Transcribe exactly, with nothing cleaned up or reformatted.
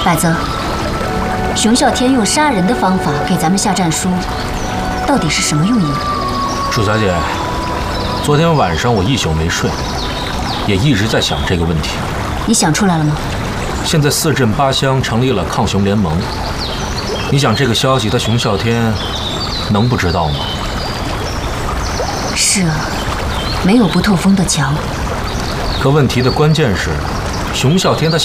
百泽，熊啸天用杀人的方法给咱们下战书，到底是什么用意？ 楚小姐，昨天晚上我一宿没睡，也一直在想这个问题。 你想出来了吗？ 现在四镇八乡成立了抗熊联盟，你想这个消息，他熊啸天能不知道吗？ 是啊，没有不透风的墙。 可问题的关键是，熊啸天他